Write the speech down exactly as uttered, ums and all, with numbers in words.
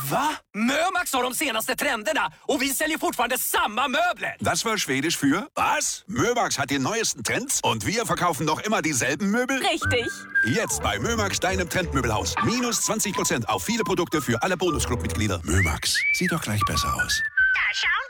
Va? Mömax har de senaste trenderna och vi säljer fortfarande samma möbler. Das war Schwedisch für was? Mömax hat die neuesten Trends und wir verkaufen noch immer dieselben Möbel? Richtig. Jetzt bei Mömax, deinem Trendmöbelhaus. Minus zwanzig Prozent auf viele Produkte für alle Bonusclub-Mitglieder. Mömax, sieht doch gleich besser aus. Da schau